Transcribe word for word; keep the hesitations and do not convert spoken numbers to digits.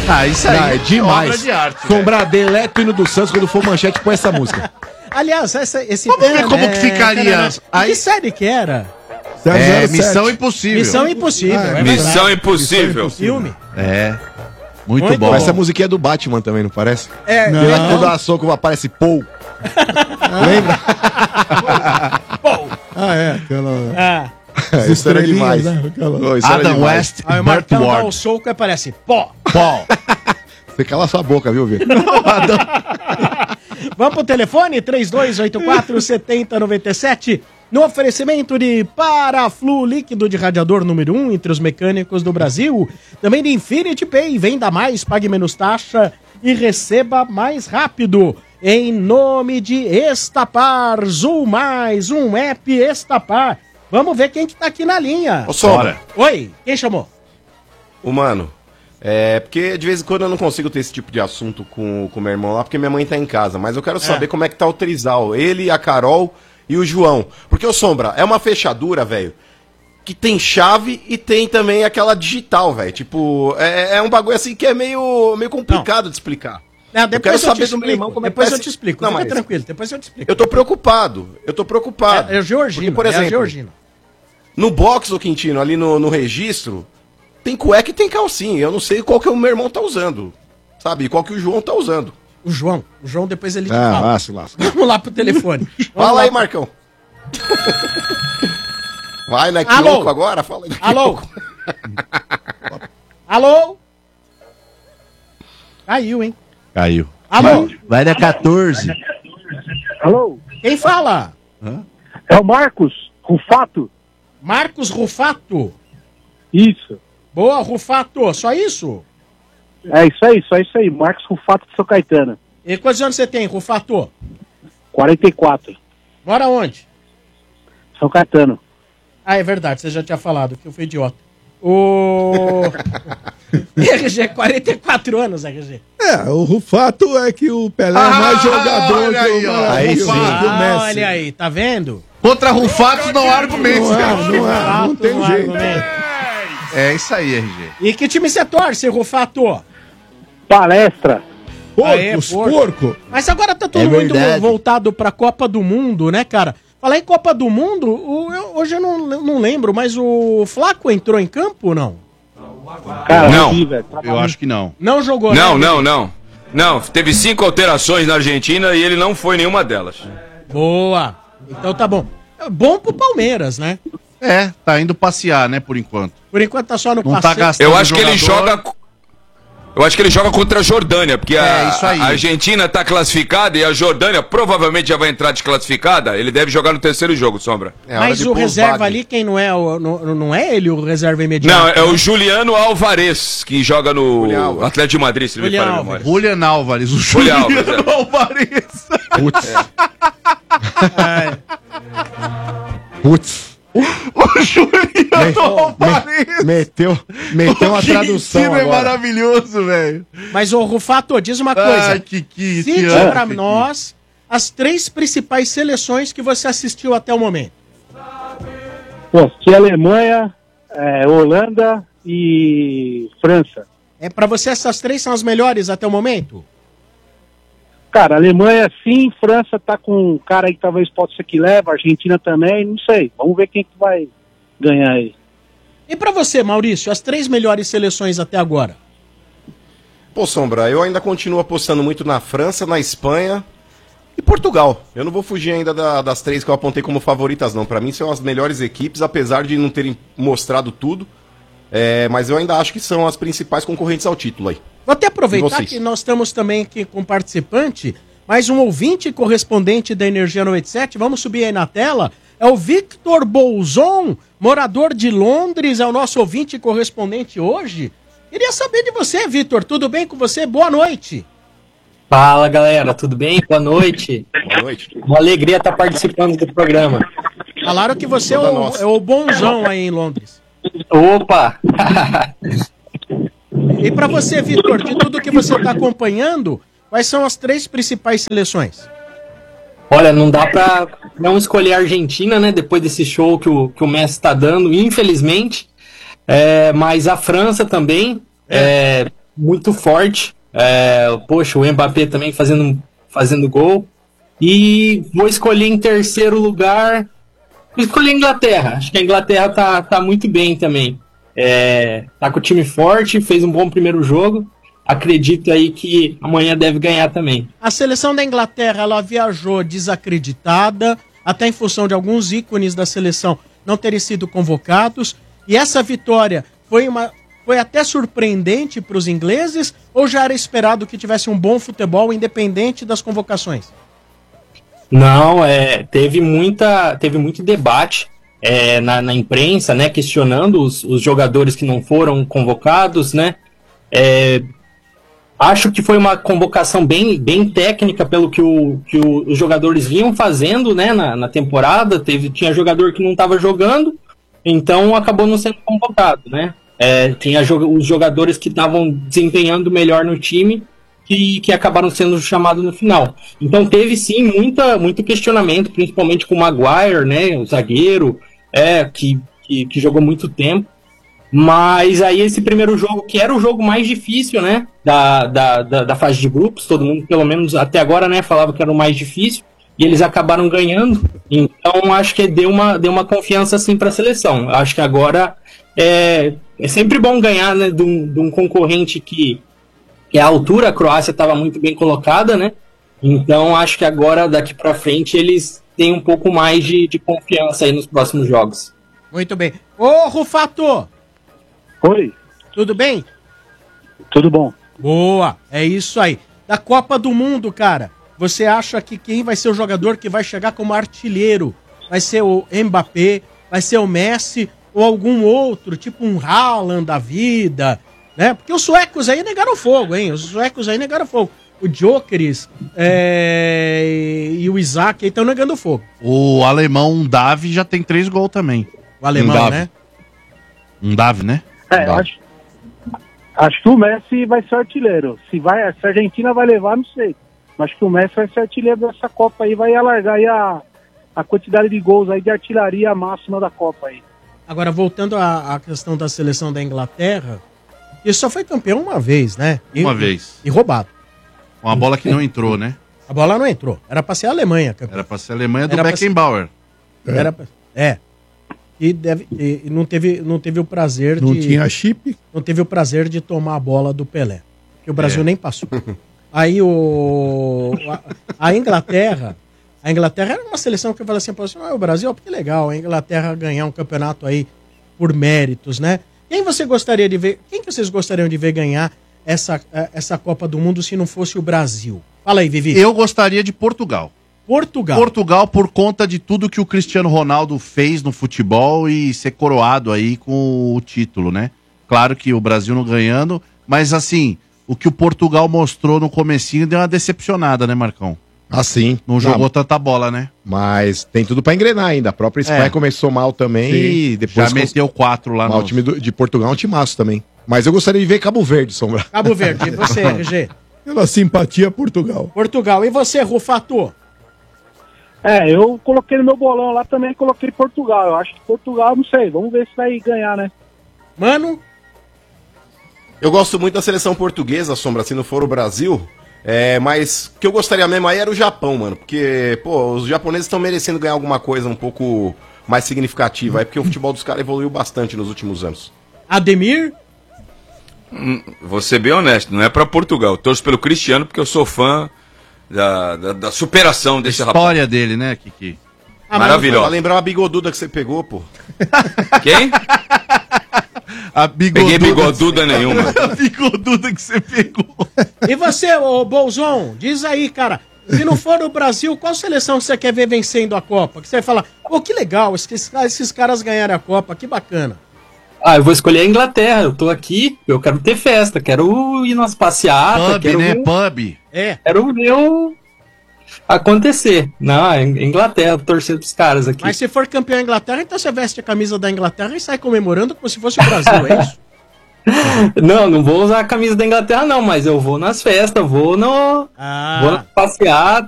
Ah, isso aí Não, é demais. obra de arte, Sombra, deleta o hino do Santos quando for manchete, põe essa música. Aliás, essa, esse Vamos ver como que ficaria. Aí... Que série que era? É, Missão Impossível. Missão Impossível. Ah, é Missão verdade. Impossível. Filme. É. Muito, Muito bom. bom. Essa musiquinha é do Batman também, não parece? É, Não. Quando dá soco aparece Paul. Lembra? Ah, é, aquela... Ah. Isso era demais. né? Aquela... Oh, isso era Adam demais. West, Aí o Burt Marcão dá o Ward. soco e aparece pó. Pó. Você cala sua boca, viu, Vitor? Vamos pro telefone, três dois oito quatro, sete zero nove sete. No oferecimento de Paraflu, líquido de radiador número um entre os mecânicos do Brasil. Também de Infinity Pay, venda mais, pague menos taxa e receba mais rápido. Em nome de Estapar, Zul Mais, um app Estapar. Vamos ver quem que tá aqui na linha. Ô, Sombra. Oi, quem chamou? Ô, mano, é porque de vez em quando eu não consigo ter esse tipo de assunto com o meu irmão lá, porque minha mãe tá em casa. Mas eu quero saber como é que tá o Trizal. Ele, a Carol e o João. Porque, ô, Sombra, é uma fechadura, velho, que tem chave e tem também aquela digital, velho. Tipo, é, é um bagulho assim que é meio, meio complicado não. de explicar. Não, depois eu quero eu saber te do meu irmão como é que depois tá eu esse- te explico, Não, fica mas- tranquilo, depois eu te explico. Eu tô preocupado, eu tô preocupado. É, é Georgina, Porque, por é a exemplo, Georgina. no box, ô Quintino, ali no, no registro, tem cueca e tem calcinha. Eu não sei qual que o meu irmão tá usando, sabe? Qual que o João tá usando. O João, o João depois ele te Ah, fala. lá, se lasca. Vamos lá pro telefone. Vamos Fala lá aí, pro- Marcão. Vai, né? Que Alô? louco agora? Fala aí. Alô? Alô? Caiu, hein? Caiu. Alô? Vai na quatorze. Alô? Quem fala? É o Marcos Rufato? Marcos Rufato. Isso. Boa, Rufato. Só isso? É isso aí, só isso aí. Marcos Rufato de São Caetano. E quantos anos você tem, Rufato? quarenta e quatro. Mora onde? São Caetano. Ah, é verdade, você já tinha falado, que eu fui idiota. O... R G, quarenta e quatro anos, R G. É, o Rufato é que o Pelé é mais jogador olha que aí, o, ó. Aí Aí sim. sim. do Ah, Messi. olha aí, tá vendo? Contra Rufatos não há argumentos, Não é, cara. não é, não Rufato tem no jeito. argumento. É isso aí, R G. E que time você torce, Rufato? Palestra. Porcos, Aê, porco. porco. Mas agora tá todo É mundo verdade. voltado pra Copa do Mundo, né, cara? Falar em Copa do Mundo, o- eu- hoje eu não, não lembro, mas o Flaco entrou em campo ou não? Cara, Não. aqui, velho. Eu acho que não. Não jogou, Não, né? não, não. Não, teve cinco alterações na Argentina e ele não foi em nenhuma delas. Boa. Então tá bom. É bom pro Palmeiras, né? É, tá indo passear, né, por enquanto. Por enquanto tá só no Não tá passeio. gastando Eu acho que ele jogador. joga. Eu acho que ele joga contra a Jordânia, porque a, É, isso aí. a Argentina tá classificada e a Jordânia provavelmente já vai entrar desclassificada. Ele deve jogar no terceiro jogo, Sombra. É hora Mas de o pôr os reserva bagre. ali, quem não é? O, não, não é ele o reserva imediato? Não, é o Juliano Alvarez, que joga no Julián Álvares. Atlético de Madrid, se não me Julián falha a Álvares. memória. Julian Álvares, o Julián Juliano Álvares, é. Álvares. Putz. É. Putz. O Juliano Álvares. Meteu, meteu uma tradução Quintino é agora. maravilhoso, velho. Mas, ô Rufato, diz uma coisa. Ai, Kiki, te Cite amo, pra Kiki. nós as três principais seleções que você assistiu até o momento. Pô, assisti Alemanha, é, Holanda e França. É pra você essas três são as melhores até o momento? Cara, Alemanha sim, França tá com um cara aí que talvez possa ser que leva, Argentina também, não sei. Vamos ver quem que vai ganhar aí. E pra você, Maurício, as três melhores seleções até agora? Pô, Sombra, eu ainda continuo apostando muito na França, na Espanha e Portugal. Eu não vou fugir ainda da- das três que eu apontei como favoritas, não. Pra mim são as melhores equipes, apesar de não terem mostrado tudo. É, mas eu ainda acho que são as principais concorrentes ao título aí. Vou até E aproveitar vocês? que nós estamos também aqui com participante, mais um ouvinte correspondente da Energia noventa e sete, vamos subir aí na tela, é o Victor Bolzon, morador de Londres, é o nosso ouvinte correspondente hoje. Queria saber de você, Victor, tudo bem com você? Boa noite. Fala galera, tudo bem? Boa noite. Boa noite. Uma alegria estar participando do programa. Falaram que você é Toda o, nossa. é o bonzão aí em Londres. Opa! E pra você, Victor, de tudo que você está acompanhando, quais são as três principais seleções? Olha, não dá pra não escolher a Argentina, né? Depois desse show que o, que o Messi tá dando, infelizmente. É, mas a França também. É, muito forte. É, poxa, o Mbappé também fazendo, fazendo gol. E vou escolher em terceiro lugar. Vou escolher a Inglaterra. Acho que a Inglaterra tá, tá muito bem também. É, tá com o time forte, fez um bom primeiro jogo. Acredito aí que amanhã deve ganhar também. A seleção da Inglaterra, ela viajou desacreditada, até em função de alguns ícones da seleção não terem sido convocados. E essa vitória foi, uma, foi até surpreendente para os ingleses, ou já era esperado que tivesse um bom futebol independente das convocações? Não, é, teve, muita, teve muito debate é, na, na imprensa, né, questionando os, os jogadores que não foram convocados, né. É, acho que foi uma convocação bem, bem técnica pelo que, o, que o, os jogadores vinham fazendo, né, na, na temporada. Teve, tinha jogador que não estava jogando, então acabou não sendo convocado, né. É, tinha os jogadores que estavam desempenhando melhor no time que, que acabaram sendo chamados no final. Então teve sim muita, muito questionamento, principalmente com o Maguire, né, o zagueiro, é, que, que, que jogou muito tempo. Mas aí esse primeiro jogo, que era o jogo mais difícil, né, da, da, da, da fase de grupos, todo mundo, pelo menos até agora, né, falava que era o mais difícil, e eles acabaram ganhando. Então acho que deu uma, deu uma confiança assim para a seleção. Acho que agora é, é sempre bom ganhar, né, de um, de um concorrente que, que a altura, a Croácia estava muito bem colocada, né, então acho que agora daqui para frente eles têm um pouco mais de, de confiança aí nos próximos jogos. Muito bem. Ô, Rufato! Oi, Tudo bem? tudo bom? Boa, é isso aí. Da Copa do Mundo, cara, você acha que quem vai ser o jogador que vai chegar como artilheiro? Vai ser o Mbappé, vai ser o Messi ou algum outro, tipo um Haaland da vida, né? Porque os suecos aí negaram fogo, hein? Os suecos aí negaram fogo. O Jokeres é... e o Isaac aí estão negando fogo. O alemão Davi já tem três gols também. O alemão, Um Davi. né? Um Davi, né? É, eu acho, acho que o Messi vai ser artilheiro. Se, vai, se a Argentina vai levar, não sei. Mas acho que o Messi vai ser artilheiro dessa Copa aí, vai alargar aí a, a quantidade de gols aí de artilharia máxima da Copa aí. Agora, voltando à, à questão da seleção da Inglaterra, ele só foi campeão uma vez, né? E, Uma vez. E roubado. Uma bola que não entrou, né? A bola não entrou. Era pra ser a Alemanha campeão. Era pra ser a Alemanha do Era pra Beckenbauer. Era pra... É. E, deve, e e não, teve, não teve o prazer Não de... tinha chip? Não teve o prazer de tomar a bola do Pelé. Que o Brasil É. nem passou. Aí o... A, a Inglaterra... A Inglaterra era uma seleção que eu falei assim, pô, assim, ah, o Brasil, que legal, a Inglaterra ganhar um campeonato aí por méritos, né? Quem você gostaria de ver... Quem que vocês gostariam de ver ganhar essa, essa Copa do Mundo se não fosse o Brasil? Fala aí, Vivi. Eu gostaria de Portugal. Portugal. Portugal por conta de tudo que o Cristiano Ronaldo fez no futebol e ser coroado aí com o título, né? Claro que o Brasil não ganhando, mas assim, o que o Portugal mostrou no comecinho deu uma decepcionada, né, Marcão? Assim. Não jogou tanta bola, né? Mas tem tudo pra engrenar ainda. A própria Espanha É. começou mal também Sim. e depois... Já meteu quatro lá no... no... O time do- de Portugal é um timaço também. Mas eu gostaria de ver Cabo Verde, Sombra. Cabo Verde. E você, R G? Pela simpatia, Portugal. Portugal. E você, Rufato? É, eu coloquei no meu bolão lá também, coloquei Portugal. Eu acho que Portugal, não sei, vamos ver se vai ganhar, né? Mano? Eu gosto muito da seleção portuguesa, Sombra, se não for o Brasil. É, mas o que eu gostaria mesmo aí era o Japão, mano. Porque, pô, os japoneses estão merecendo ganhar alguma coisa um pouco mais significativa. É porque o futebol dos caras evoluiu bastante nos últimos anos. Ademir? Hum, vou ser bem honesto, não é pra Portugal. Eu torço pelo Cristiano porque eu sou fã da, da, da superação desse rapaz. História dele, né, Kiki? Ah, Maravilhoso. Pra lembrar uma bigoduda que você pegou, pô. Quem? A bigoduda. Peguei bigoduda nenhuma. A bigoduda que você pegou. E você, ô Bolzon? Diz aí, cara. Se não for o Brasil, qual seleção você quer ver vencendo a Copa? Que você vai falar, pô, que legal, esses, esses caras ganharam a Copa, que bacana. Ah, eu vou escolher a Inglaterra. Eu tô aqui, eu quero ter festa, quero ir nas passeatas, Pub, quero né? ver, Pub. É. quero ver o acontecer. Não, é Inglaterra, torcer pros caras aqui. Mas se for campeão da Inglaterra, então você veste a camisa da Inglaterra e sai comemorando como se fosse o Brasil, é isso? Não, não vou usar a camisa da Inglaterra não, mas eu vou nas festas, vou no Ah. vou passear,